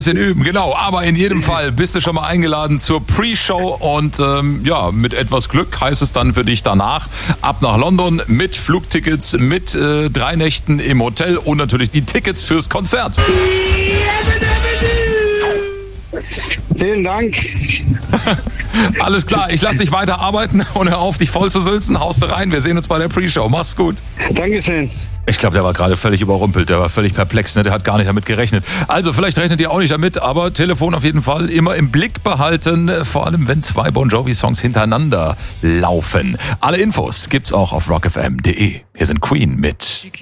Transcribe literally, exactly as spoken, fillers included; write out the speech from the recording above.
bisschen üben, genau. Aber in jedem Fall bist du schon mal eingeladen zur Pre-Show und ähm, ja, mit etwas Glück heißt es dann für dich danach ab nach London mit Flugtickets, mit äh, drei Nächten im Hotel und natürlich die Tickets fürs Konzert. Vielen Dank. Alles klar, ich lasse dich weiter arbeiten und hör auf, dich voll zu sülzen. Haust du rein, wir sehen uns bei der Pre-Show. Mach's gut. Dankeschön. Ich glaube, der war gerade völlig überrumpelt, der war völlig perplex, ne? Der hat gar nicht damit gerechnet. Also vielleicht rechnet ihr auch nicht damit, aber Telefon auf jeden Fall immer im Blick behalten, vor allem wenn zwei Bon Jovi-Songs hintereinander laufen. Alle Infos gibt's auch auf rock f m punkt d e. Hier sind Queen mit